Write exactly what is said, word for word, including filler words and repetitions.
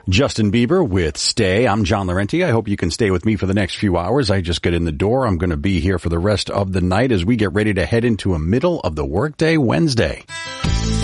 Justin Bieber with Stay. I'm John Laurenti. I hope you can stay with me for the next few hours. I just get in the door. I'm going to be here for the rest of the night as we get ready to head into a middle of the workday Wednesday.